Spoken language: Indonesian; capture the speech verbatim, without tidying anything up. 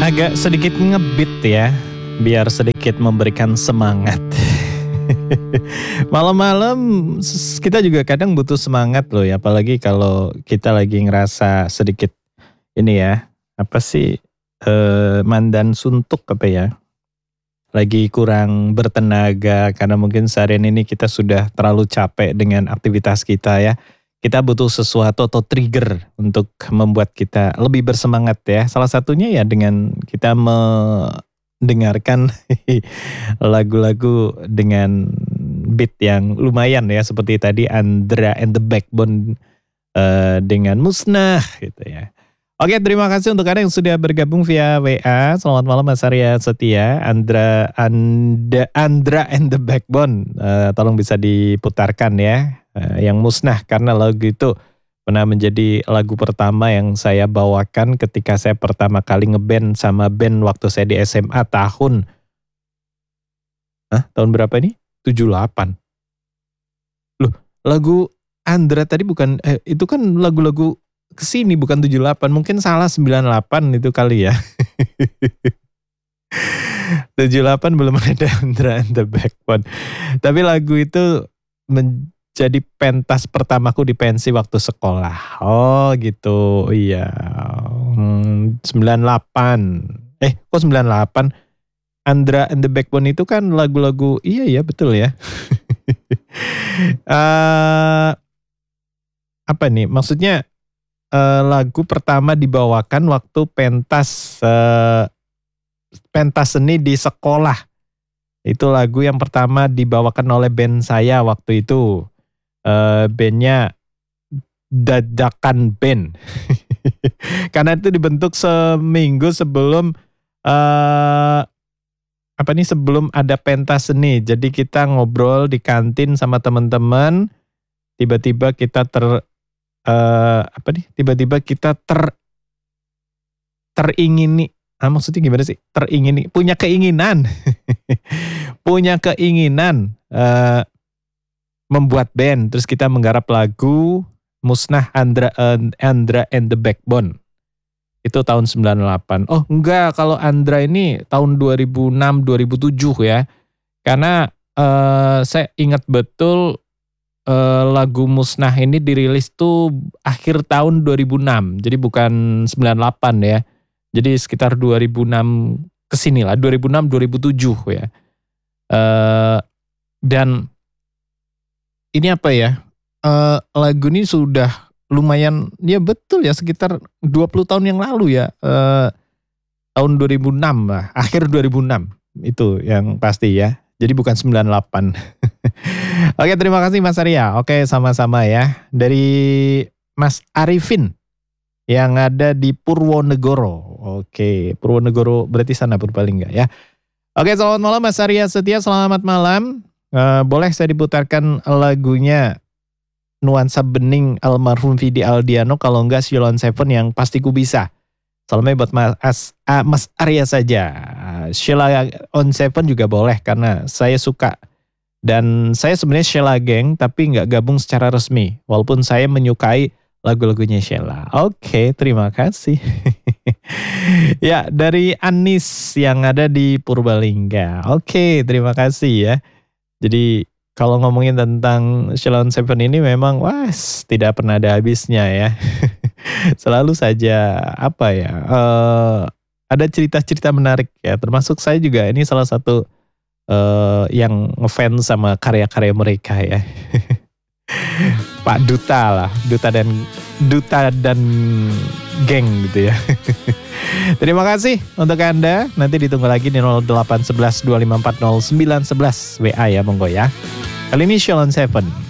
agak sedikit ngebeat ya, biar sedikit memberikan semangat. Malam-malam kita juga kadang butuh semangat loh ya, apalagi kalau kita lagi ngerasa sedikit ini ya, apa sih, eh, mandan suntuk apa ya, lagi kurang bertenaga karena mungkin seharian ini kita sudah terlalu capek dengan aktivitas kita ya. Kita butuh sesuatu atau trigger untuk membuat kita lebih bersemangat ya. Salah satunya ya dengan kita mendengarkan lagu-lagu dengan beat yang lumayan ya. Seperti tadi Andra and the Backbone uh, dengan Musnah gitu ya. Oke, terima kasih untuk Anda yang sudah bergabung via W A. Selamat malam Mas Arya Setia. Andra, Anda, Andra and the Backbone. Uh, tolong bisa diputarkan ya. Uh, yang Musnah, karena lagu itu pernah menjadi lagu pertama yang saya bawakan ketika saya pertama kali ngeband sama band waktu saya di S M A tahun. Hah? Tahun berapa nih? tujuh puluh delapan. Loh, lagu Andra tadi bukan, eh, itu kan lagu-lagu kesini bukan tujuh puluh delapan, mungkin salah sembilan puluh delapan itu kali ya. tujuh puluh delapan belum ada Andra and the Backbone. Tapi lagu itu menjadi pentas pertamaku di pensi waktu sekolah. Oh gitu, iya. Hmm, sembilan puluh delapan. Eh kok sembilan puluh delapan? Andra and the Backbone itu kan lagu-lagu, iya ya betul ya. uh, apa nih, maksudnya Uh, lagu pertama dibawakan waktu pentas uh, pentas seni di sekolah. Itu lagu yang pertama dibawakan oleh band saya waktu itu. Uh, bandnya Dadakan Band. Karena itu dibentuk seminggu sebelum uh, apa nih sebelum ada pentas seni. Jadi kita ngobrol di kantin sama teman-teman. Tiba-tiba kita ter Uh, apa nih? Tiba-tiba kita ter teringini, ah, maksudnya gimana sih? Teringini, punya keinginan, punya keinginan uh, membuat band. Terus kita menggarap lagu Musnah Andra uh, Andra and the Backbone. Itu tahun sembilan puluh delapan. Oh enggak, kalau Andra ini tahun dua ribu enam dua ribu tujuh ya. Karena uh, saya ingat betul. Uh, lagu Musnah ini dirilis tuh akhir tahun dua ribu enam, jadi bukan sembilan puluh delapan ya, jadi sekitar dua ribu enam kesini lah, dua ribu enam dua ribu tujuh ya. Uh, dan ini apa ya, uh, lagu ini sudah lumayan, ya betul ya sekitar dua puluh tahun yang lalu ya, uh, tahun dua ribu enam lah, akhir dua ribu enam itu yang pasti ya. Jadi bukan sembilan puluh delapan. Oke, terima kasih Mas Arya. Oke, sama-sama ya. Dari Mas Arifin yang ada di Purwonegoro. Oke, Purwonegoro berarti sana Purbalingga ya. Oke, selamat malam Mas Arya Setia. Selamat malam. Uh, boleh saya diputarkan lagunya Nuansa Bening almarhum Vidi Aldiano, kalau enggak Shilon Seven yang pasti ku bisa. Salamnya buat Mas, As, ah, Mas Arya saja. Sheila on Seven juga boleh karena saya suka. Dan saya sebenarnya Sheila Gang tapi nggak gabung secara resmi. Walaupun saya menyukai lagu-lagunya Sheila. Oke, terima kasih. Ya, dari Anis yang ada di Purbalingga. Oke, terima kasih ya. Jadi kalau ngomongin tentang Sheila on Seven ini memang wah tidak pernah ada habisnya ya. Selalu saja apa ya, uh, ada cerita-cerita menarik ya, termasuk saya juga ini salah satu uh, yang ngefans sama karya-karya mereka ya. Pak Duta lah, Duta dan Duta dan geng gitu ya. Terima kasih untuk Anda, nanti ditunggu lagi di nol delapan satu satu dua lima empat nol sembilan satu satu W A ya monggo ya. Kali ini Shilon Seven.